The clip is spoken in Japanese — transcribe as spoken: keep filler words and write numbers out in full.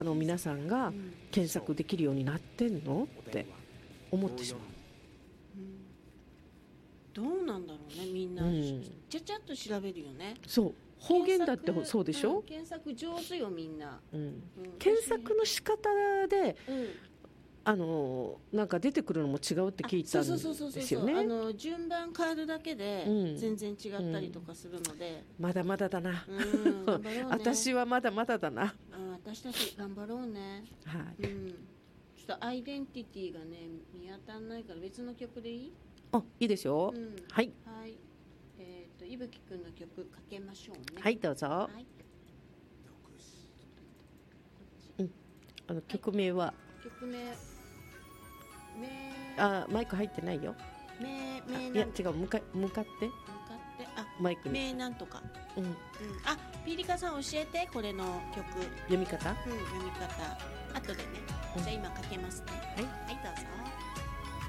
あの皆さんが検索できるようになってんのって思ってしまう。 どうなんだろうね、みんな、うん、ちゃちゃっと調べるよね。 そう方言だってそうでしょ、 うん、検索上手よみんな、 うんうん、検索の仕方で、うん、あのなんか出てくるのも違うって聞いたんですよね。 あの順番変えるだけで全然違ったりとかするので、 うん、まだまだだな、 うん、頑張ろうね私はまだまだだな、 うん、私たち頑張ろうね、 はい、 うん、ちょっとアイデンティティがね見当たらないから別の曲でいい？ あ、いいですよ、うん、はい、 はい、えっといぶきくんの曲かけましょうね。 はいどうぞ、はい、うん、あの曲名は、はい、曲名あマイク入ってないよ。 名名いや違う向か向かって向かってあマイクに名なんとか、 うん、うん、 あピリカさん教えてこれの曲読み方、 うん、読み方後でね、うん、じゃあ今か